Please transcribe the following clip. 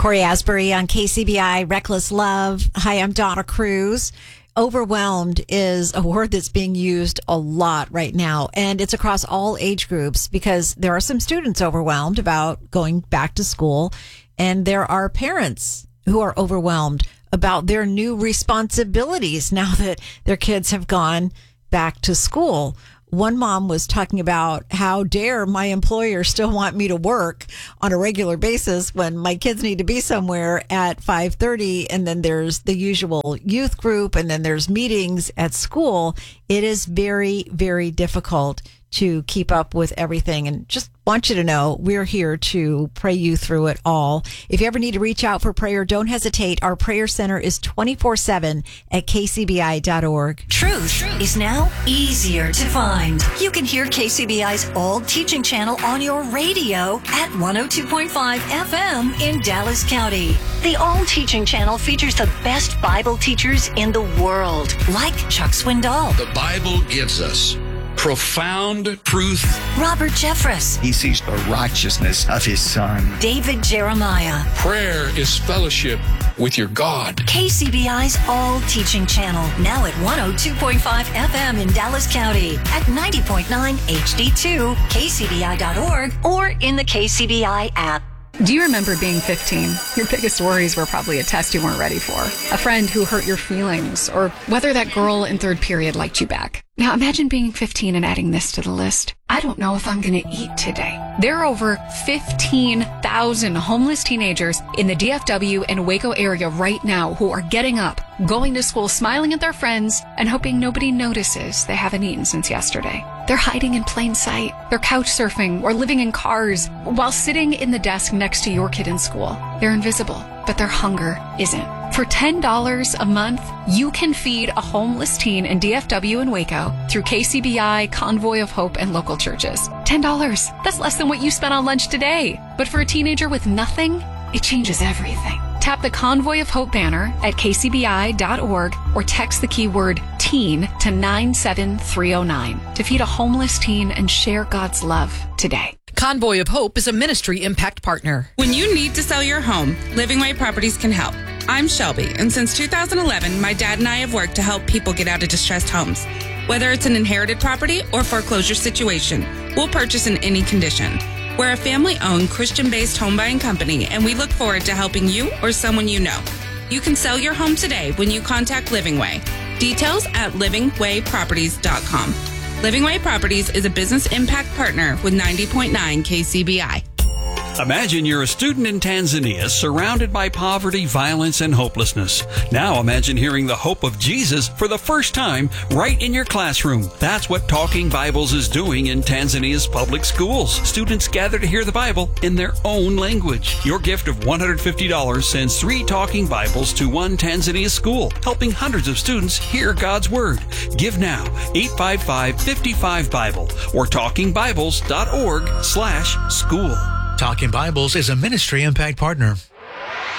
Corey Asbury on KCBI, Reckless Love. Hi, I'm Donna Cruz. Overwhelmed is a word that's being used a lot right now, and it's across all age groups because there are some students overwhelmed about going back to school, and there are parents who are overwhelmed about their new responsibilities now that their kids have gone back to school. One mom was talking about how dare my employer still want me to work on a regular basis when my kids need to be somewhere at 5:30, and then there's the usual youth group, and then there's meetings at school. It is very, very difficult to keep up with everything, and just want you to know we're here to pray you through it all. If you ever need to reach out for prayer, don't hesitate. Our prayer center is 24/7 at kcbi.org. Truth is now easier to find. You can hear KCBI's All Teaching Channel on your radio at 102.5 FM in Dallas County. The All Teaching Channel features the best Bible teachers in the world, like Chuck Swindoll. The Bible gives us profound truth. Robert Jeffress. He sees the righteousness of his son. David Jeremiah. Prayer is fellowship with your God. KCBI's All Teaching Channel, now at 102.5 FM in Dallas County, at 90.9 HD2, kcbi.org, or in the KCBI app. Do you remember being 15? Your biggest worries were probably a test you weren't ready for, a friend who hurt your feelings, or whether that girl in third period liked you back. Now imagine being 15 and adding this to the list. I don't know if I'm going to eat today. There are over 15,000 homeless teenagers in the DFW and Waco area right now who are getting up, going to school, smiling at their friends, and hoping nobody notices they haven't eaten since yesterday. They're hiding in plain sight. They're couch surfing or living in cars while sitting in the desk next to your kid in school. They're invisible, but their hunger isn't. For $10 a month, you can feed a homeless teen in DFW and Waco through KCBI, Convoy of Hope, and local churches. $10. That's less than what you spent on lunch today. But for a teenager with nothing, it changes everything. Tap the Convoy of Hope banner at kcbi.org or text the keyword teen to 97309 to feed a homeless teen and share God's love today. Convoy of Hope is a ministry impact partner. When you need to sell your home, Living Way Properties can help. I'm Shelby, and since 2011, my dad and I have worked to help people get out of distressed homes. Whether it's an inherited property or foreclosure situation, we'll purchase in any condition. We're a family-owned, Christian-based home buying company, and we look forward to helping you or someone you know. You can sell your home today when you contact Living Way. Details at livingwayproperties.com. Living Way Properties is a business impact partner with 90.9 KCBI. Imagine you're a student in Tanzania surrounded by poverty, violence, and hopelessness. Now imagine hearing the hope of Jesus for the first time right in your classroom. That's what Talking Bibles is doing in Tanzania's public schools. Students gather to hear the Bible in their own language. Your gift of $150 sends 3 Talking Bibles to one Tanzania school, helping hundreds of students hear God's Word. Give now, 855-55-BIBLE or talkingbibles.org/school. Talking Bibles is a ministry impact partner.